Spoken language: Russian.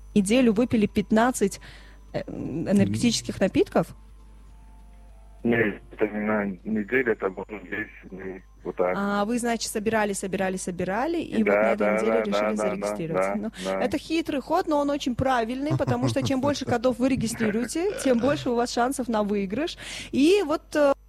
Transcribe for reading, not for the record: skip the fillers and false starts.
неделю выпили 15 энергетических напитков? Нет, это не на неделю, это было 10 дней. Вот так. А вы, значит, собирали, и Да, вот на этой да, неделе да, решили да, зарегистрироваться. да, да. Это хитрый ход, но он очень правильный, потому что чем больше кодов вы регистрируете, тем больше у вас шансов на выигрыш. И вот